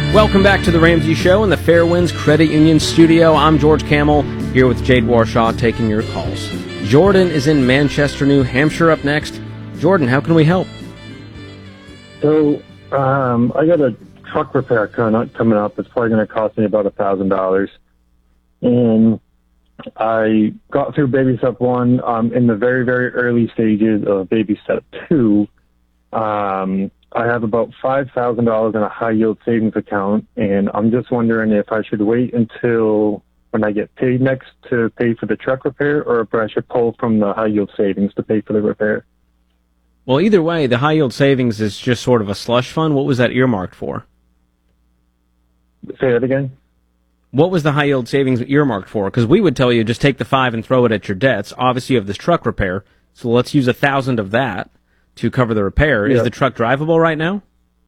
Welcome back to the Ramsey Show in the Fairwinds Credit Union studio. I'm George Camel, here with Jade Warshaw taking your calls. Jordan is in Manchester, New Hampshire up next. Jordan, how can we help? So, I got a truck repair coming up. It's probably going to cost me about $1,000. And I got through baby step 1. In the very, very early stages of baby step 2. I have about $5,000 in a high-yield savings account, and I'm just wondering if I should wait until when I get paid next to pay for the truck repair, or if I should pull from the high-yield savings to pay for the repair. Well, either way, the high-yield savings is just sort of a slush fund. What was that earmarked for? Say that again? What was the high-yield savings earmarked for? Because we would tell you just take the 5 and throw it at your debts. Obviously, you have this truck repair, so let's use $1,000 of that to cover the repair. Yeah. Is the truck drivable right now?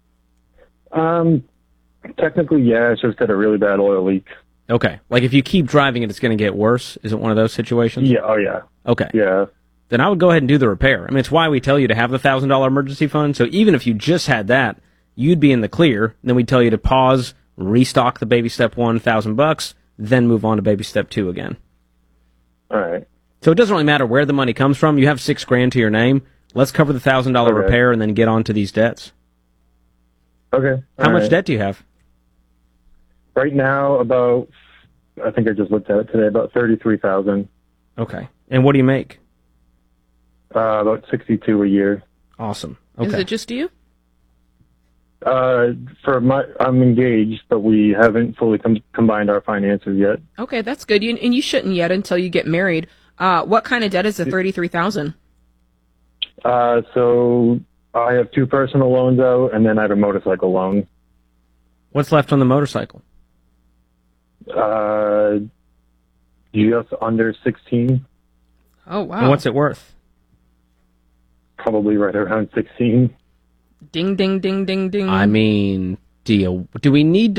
Technically, yeah. It's just got a really bad oil leak. Okay. Like if you keep driving it, it's going to get worse? Is it one of those situations? Yeah. Oh, yeah. Okay. Yeah. Then I would go ahead and do the repair. I mean, it's why we tell you to have the $1,000 emergency fund. So even if you just had that, you'd be in the clear. Then we tell you to pause, restock the baby step 1, $1,000, then move on to baby step 2 again. All right. So it doesn't really matter where the money comes from. You have $6,000 to your name. Let's cover the $1,000 repair and then get on to these debts. Okay. How much debt do you have? Right now, I think I just looked at it today, about $33,000. Okay. And what do you make? About $62 a year. Awesome. Okay. Is it just you? I'm engaged, but we haven't fully combined our finances yet. Okay, that's good. And you shouldn't yet until you get married. What kind of debt is the $33,000? So I have 2 personal loans out, and then I have a motorcycle loan. What's left on the motorcycle? Just under 16. Oh, wow. And what's it worth? Probably right around 16. Ding, ding, ding, ding, ding. I mean, do we need to